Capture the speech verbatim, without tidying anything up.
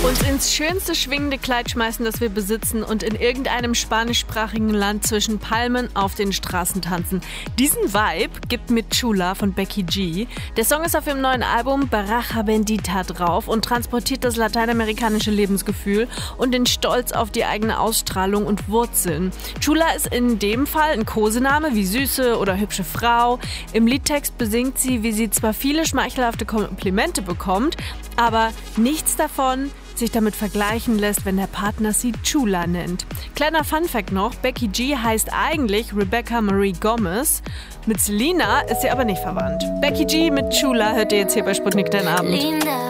Uns ins schönste schwingende Kleid schmeißen, das wir besitzen und in irgendeinem spanischsprachigen Land zwischen Palmen auf den Straßen tanzen. Diesen Vibe gibt mit Chula von Becky G. Der Song ist auf ihrem neuen Album Baraja Bendita drauf und transportiert das lateinamerikanische Lebensgefühl und den Stolz auf die eigene Ausstrahlung und Wurzeln. Chula ist in dem Fall ein Kosename wie süße oder hübsche Frau. Im Liedtext besingt sie, wie sie zwar viele schmeichelhafte Komplimente bekommt, aber nichts davon sich damit vergleichen lässt, wenn der Partner sie Chula nennt. Kleiner Funfact noch, Becky G heißt eigentlich Rebecca Marie Gomez. Mit Selena ist sie aber nicht verwandt. Becky G mit Chula hört ihr jetzt hier bei Sputnik den Abend.